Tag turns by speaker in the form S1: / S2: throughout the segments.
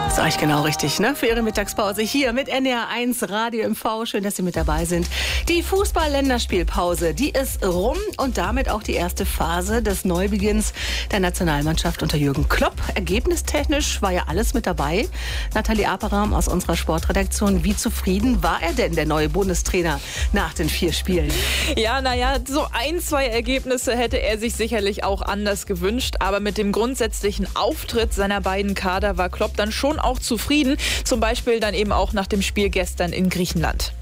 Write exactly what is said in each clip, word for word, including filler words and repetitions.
S1: Das ist eigentlich genau richtig, ne? Für Ihre Mittagspause hier mit N D R eins Radio M V. Schön, dass Sie mit dabei sind. Die Fußball-Länderspielpause, die ist rum und damit auch die erste Phase des Neubeginns der Nationalmannschaft unter Jürgen Klopp. Ergebnistechnisch war ja alles mit dabei. Nathalie Aperam aus unserer Sportredaktion, wie zufrieden war er denn, der neue Bundestrainer, nach den vier Spielen?
S2: Ja, naja, so ein, zwei Ergebnisse hätte er sich sicherlich auch anders gewünscht. Aber mit dem grundsätzlichen Auftritt seiner beiden Kader war Klopp dann schon auch zufrieden. Zum Beispiel dann eben auch nach dem Spiel gestern in Griechenland.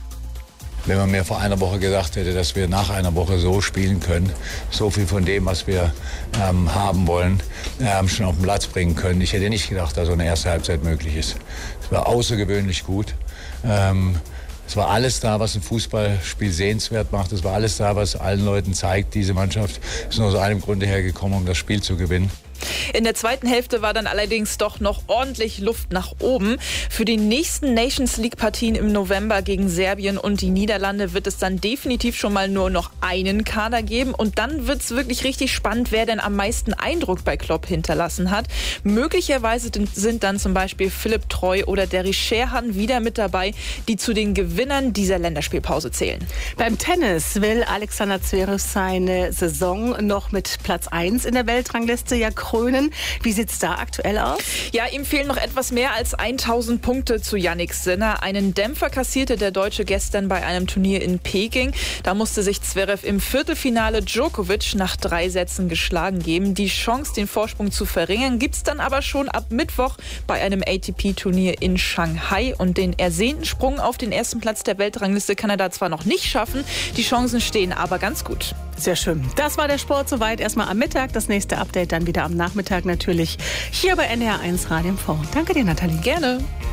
S3: Wenn man mir vor einer Woche gedacht hätte, dass wir nach einer Woche so spielen können, so viel von dem, was wir ähm, haben wollen, ähm, schon auf den Platz bringen können. Ich hätte nicht gedacht, dass so eine erste Halbzeit möglich ist. Es war außergewöhnlich gut. Ähm, es war alles da, was ein Fußballspiel sehenswert macht. Es war alles da, was allen Leuten zeigt, diese Mannschaft ist nur aus einem Grunde hergekommen, um das Spiel zu gewinnen.
S2: In der zweiten Hälfte war dann allerdings doch noch ordentlich Luft nach oben. Für die nächsten Nations-League-Partien im November gegen Serbien und die Niederlande wird es dann definitiv schon mal nur noch einen Kader geben. Und dann wird es wirklich richtig spannend, wer denn am meisten Eindruck bei Klopp hinterlassen hat. Möglicherweise sind dann zum Beispiel Philipp Treu oder Derry Sherhan wieder mit dabei, die zu den Gewinnern dieser Länderspielpause zählen.
S1: Beim Tennis will Alexander Zverev seine Saison noch mit Platz eins in der Weltrangliste ja krönen. Wie sieht es da aktuell aus?
S2: Ja, ihm fehlen noch etwas mehr als tausend Punkte zu Jannik Sinner. Einen Dämpfer kassierte der Deutsche gestern bei einem Turnier in Peking. Da musste sich Zverev im Viertelfinale Djokovic nach drei Sätzen geschlagen geben. Die Chance, den Vorsprung zu verringern, gibt es dann aber schon ab Mittwoch bei einem A T P-Turnier in Shanghai. Und den ersehnten Sprung auf den ersten Platz der Weltrangliste kann er da zwar noch nicht schaffen, die Chancen stehen aber ganz gut.
S1: Sehr schön. Das war der Sport soweit. Erstmal am Mittag, das nächste Update dann wieder am Nachmittag natürlich hier bei N D R eins Radio M V. Danke dir, Nathalie.
S2: Gerne.